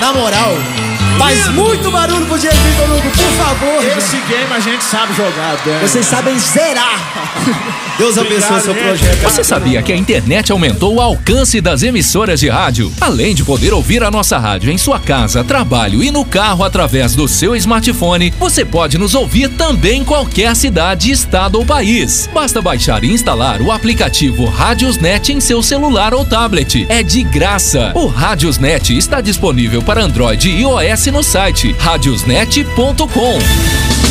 Na moral, faz muito barulho pro Diego Vitor Hugo, por favor. Esse game a gente sabe jogar bem. Vocês sabem zerar. Deus abençoe seu projeto. Você sabia que a internet aumentou o alcance das emissoras de rádio? Além de poder ouvir a nossa rádio em sua casa, trabalho e no carro através do seu smartphone, você pode nos ouvir também em qualquer cidade, estado ou país. Basta baixar e instalar o aplicativo Radiosnet em seu celular ou tablet. É de graça. O Radiosnet está disponível para Android e iOS no site radiosnet.com.